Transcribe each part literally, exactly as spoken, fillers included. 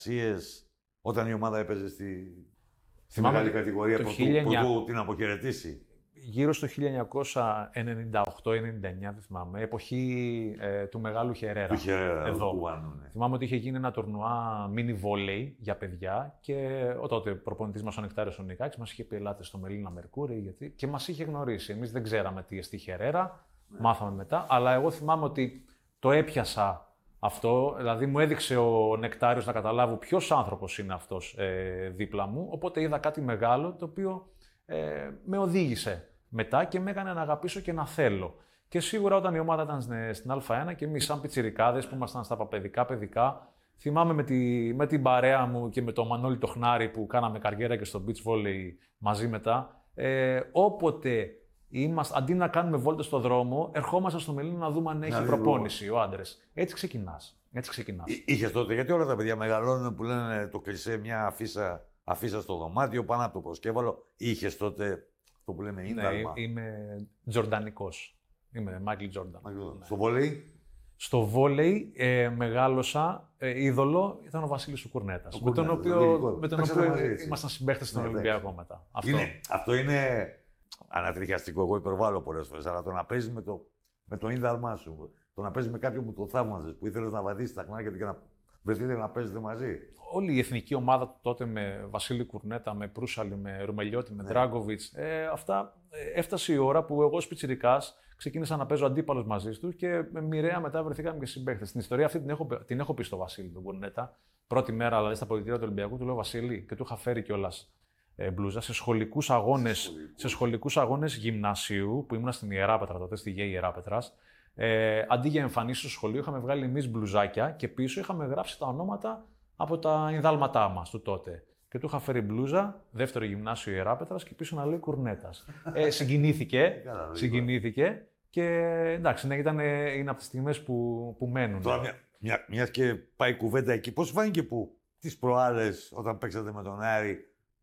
Όταν η ομάδα έπαιζε στη, στη Θυμάμαι μεγάλη κατηγορία, το πρωτού, χίλια... πρωτού την αποχαιρετήσει. Γύρω στο χίλια εννιακόσια ενενήντα οκτώ ενενήντα εννιά, δεν θυμάμαι, εποχή ε, του μεγάλου Χερέρα. Του Χερέρα, εδώ. του Κουβάνου, ναι. Θυμάμαι ότι είχε γίνει ένα τουρνουά mini volley για παιδιά και ο τότε προπονητής μας ο Νεκτάριος ο Νικάκης μας είχε πει ελάτε στο Μελίνα Μερκούρι γιατί... και μας είχε γνωρίσει. Εμείς δεν ξέραμε τι εστί Χερέρα, ναι. Μάθαμε μετά, αλλά εγώ θυμάμαι ότι το έπιασα αυτό, δηλαδή μου έδειξε ο Νεκτάριος να καταλάβω ποιος άνθρωπος είναι αυτός ε, δίπλα μου, οπότε είδα κάτι μεγάλο το οποίο ε, με οδήγησε μετά και με έκανε να αγαπήσω και να θέλω. Και σίγουρα όταν η ομάδα ήταν στην Α1 και εμείς σαν πιτσιρικάδες που ήμασταν στα παπαιδικά παιδικά, θυμάμαι με, τη, με την παρέα μου και με τον Μανώλη το Χνάρι που κάναμε καριέρα και στο beach volley μαζί μετά, ε, όποτε είμαστε, αντί να κάνουμε βόλτες στο δρόμο, ερχόμαστε στο Μελίνο να δούμε αν έχει να προπόνηση ο άντρες. Έτσι ξεκινάς. Έτσι ξεκινάς. Είχες τότε, γιατί όλα τα παιδιά μεγαλώνουν που λένε το κλισέ, μια αφίσα, αφίσα στο δωμάτιο πάνω από το προσκέφαλο. Είχες τότε αυτό που λέμε ίνταλμα. Ναι, είμαι τζορντανικός. Είμαι Μάικλ Τζόρνταν. Ναι. Στο βόλεϊ. Στο βόλεϊ ε, μεγάλωσα, ε, είδωλο ήταν ο Βασίλης ο Κουρνέτας. Με τον οποίο, με τον οποίο ήμασταν συμπαίχτες στον ναι, Ολυμπιακό μετά. Αυτό είναι, αυτό είναι ανατριχιαστικό. Εγώ υπερβάλλω πολλές φορές. Αλλά το να παίζεις με το, με το ίνταλμά σου, το να παίζεις με κάποιον που το θαύμαζες, που ήθελες να βαδίσεις τα χνάκια και να βρεθείτε να παίζετε μαζί. Όλη η εθνική ομάδα τότε με Βασίλη Κουρνέτα, με Προύσαλη, με Ρουμελιώτη, με Ντράγκοβιτς, ε, αυτά ε, έφτασε η ώρα που εγώ ως πιτσιρικάς ξεκίνησα να παίζω αντίπαλος μαζί του και μοιραία μετά βρεθήκαμε και συμπαίχτες. Την ιστορία αυτή την έχω, την έχω πει στο Βασίλη τον Κουρνέτα. Πρώτη μέρα, δηλαδή στα πολιτήρια του Ολυμπιακού, του λέω Βασίλη και του είχα φέρει κιόλας ε, μπλούζα σε σχολικούς αγώνες, σε σχολικούς αγώνες γυμνασίου που ήμουν στην Ιεράπετρα τότε, στη ΓΕΙ Ιεράπετρας. Ε, αντί για εμφανίσεις στο σχολείο, είχαμε βγάλει εμείς μπλουζάκια και πίσω είχαμε γράψει τα ονόματα από τα ινδάλματά μας του τότε. Και του είχα φέρει μπλούζα, δεύτερο γυμνάσιο Ιεράπετρας και πίσω να λέει Κουρνέτας. Ε, συγκινήθηκε, συγκινήθηκε και εντάξει, ναι, ήταν, είναι από τις στιγμές που, που μένουν. Τώρα, μια, μια, μιας και πάει κουβέντα εκεί, πώς φάνηκε που τις προάλλες όταν παίξατε με τον Άρη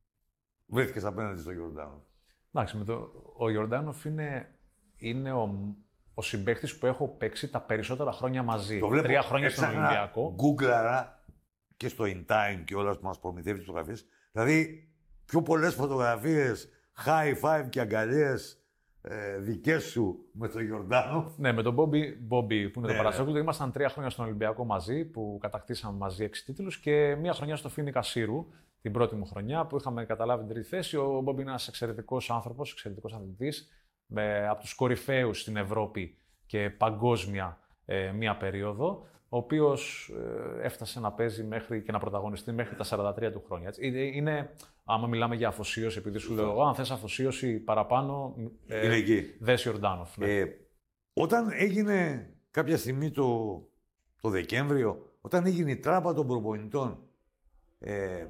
βρέθηκες απέναντι στο Γιορντάνοφ? Εντάξει, με το, ο Γιορντάνοφ είναι, είναι ο, ο συμπαίκτης που έχω παίξει τα περισσότερα χρόνια μαζί. Το βλέπω, τρία χρόνια στον Ολυμπιακό. Γκούγκλαρα και στο InTime και όλα που μας προμηθεύει τις φωτογραφίες. Δηλαδή, πιο πολλές φωτογραφίες, high five και αγκαλιές ε, δικές σου με τον Γιορντάνοφ. Ναι, με τον Μπόμπι, Μπόμπι που είναι ναι, το Παρασόκλου. Ήμασταν τρία χρόνια στον Ολυμπιακό μαζί, που κατακτήσαμε μαζί έξι τίτλους και μία χρονιά στο Φίνικα Σύρου, την πρώτη μου χρονιά, που είχαμε καταλάβει την τρίτη θέση. Ο Μπόμπι είναι ένας εξαιρετικός άνθρωπος, εξαιρετικός αθλητής, με, από τους κορυφαίους στην Ευρώπη και παγκόσμια ε, μία περίοδο, ο οποίος ε, έφτασε να παίζει μέχρι και να πρωταγωνιστεί μέχρι τα σαράντα τρία του χρόνια. Έτσι. Είναι, είναι, άμα μιλάμε για αφοσίωση, επειδή σου λέω, αν θες αφοσίωση παραπάνω, ε, είναι εκεί. δες Ιορντάνοφ. Ναι. Ε, όταν έγινε κάποια στιγμή το, το Δεκέμβριο, όταν έγινε η τράπα των προπονητών, ε,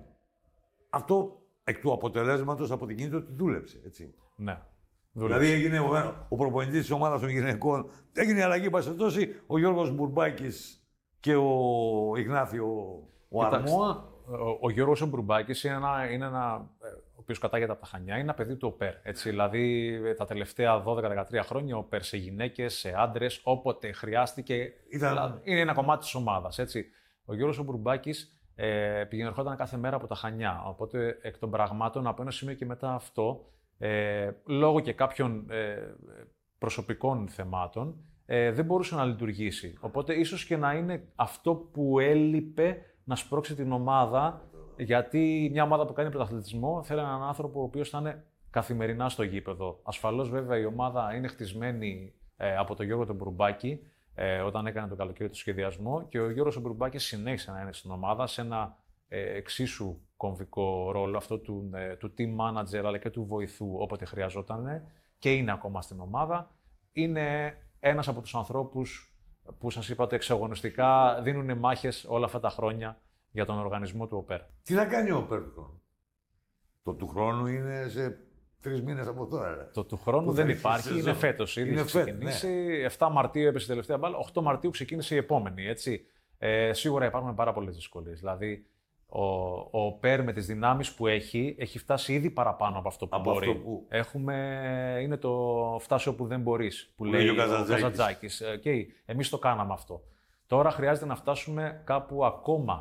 αυτό εκ του αποτελέσματος από την κίνηση ότι δούλεψε, έτσι. Ναι. Δηλαδή έγινε ο, ο προπονητής της ομάδας των γυναικών, έγινε η αλλαγή πασετώση, ο Γιώργος Μπουρμπάκης και ο Ιγνάθιο ο Αρμόα. Ο, ο Γιώργος Μπουρμπάκης είναι ένα, είναι ένα ο οποίος κατάγεται από τα Χανιά, είναι ένα παιδί του ΟΠΕΡ. Έτσι, δηλαδή τα τελευταία δώδεκα δεκατρία χρόνια ΟΠΕΡ σε γυναίκες, σε άντρες, όποτε χρειάστηκε. Ήταν... Είναι ένα κομμάτι της ομάδας. Έτσι. Ο Γιώργος Μπουρμπάκης ε, πήγαινε ερχόταν κάθε μέρα από τα Χανιά. Οπότε εκ των πραγμάτων από ένα σημείο και μετά αυτό, ε, λόγω και κάποιων ε, προσωπικών θεμάτων, ε, δεν μπορούσε να λειτουργήσει. Οπότε ίσως και να είναι αυτό που έλειπε να σπρώξει την ομάδα, γιατί μια ομάδα που κάνει πρωταθλητισμό θέλει έναν άνθρωπο ο οποίος θα είναι καθημερινά στο γήπεδο. Ασφαλώς βέβαια η ομάδα είναι χτισμένη ε, από τον Γιώργο τον Μπουρμπάκη, ε, όταν έκανε τον καλοκαίρι το σχεδιασμό, και ο Γιώργος Μπουρμπάκης συνέχισε να είναι στην ομάδα σε ένα ε, εξίσου κομβικό ρόλο, αυτό του, ε, του team manager αλλά και του βοηθού όποτε χρειαζόταν, και είναι ακόμα στην ομάδα. Είναι ένας από τους ανθρώπους που σας είπα ότι εξαγωνιστικά δίνουν μάχες όλα αυτά τα χρόνια για τον οργανισμό του ΟΠΕΡ. Τι θα κάνει ο ΟΠΕΡ του χρόνου? Το του χρόνου είναι σε τρεις μήνες από τώρα. Το του χρόνου δεν υπάρχει, είναι φέτος. Ήδη είναι έχει ξεκινήσει. Ναι. επτά Μαρτίου έπεσε η τελευταία μπάλα, οκτώ Μαρτίου ξεκίνησε η επόμενη. Έτσι. Ε, σίγουρα υπάρχουν πάρα πολλές δυσκολίες. Δηλαδή, ο, ο ΟΠΕΡ με τις δυνάμεις που έχει, έχει φτάσει ήδη παραπάνω από αυτό που από μπορεί. Αυτό που... Έχουμε, είναι το φτάσει όπου δεν μπορείς, που λέει ο Καζαντζάκης. Okay, εμείς το κάναμε αυτό. Τώρα χρειάζεται να φτάσουμε κάπου ακόμα